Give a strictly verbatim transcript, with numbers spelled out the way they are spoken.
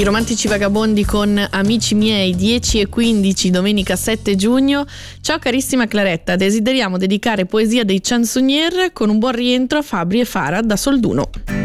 I Romantici Vagabondi con Amici miei, dieci e quindici, domenica sette giugno. Ciao carissima Claretta, desideriamo dedicare Poesia dei Chansonnier con un buon rientro a Fabri e Farah da Solduno.